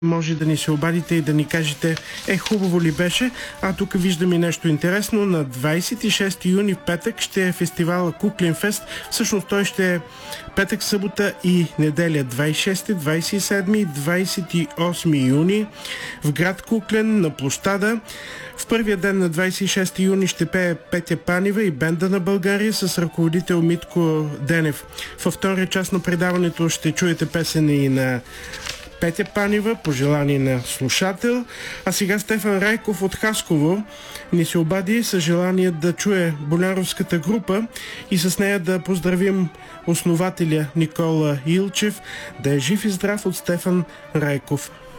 Може да ни се обадите и да ни кажете, хубаво ли беше? А тук виждаме нещо интересно. На 26 юни, петък, ще е фестивала Куклен фест. Всъщност той ще е петък, събота и неделя, 26, 27 и 28 юни в град Куклен на площада. В първия ден на 26 юни ще пее Петя Панева и бенда на България с ръководител Митко Денев. Във втория част на предаването ще чуете песен и на Петя Панева, по желание на слушател. А сега Стефан Райков от Хасково ни се обади с желание да чуе боляровската група и с нея да поздравим основателя Никола Илчев. Да е жив и здрав от Стефан Райков.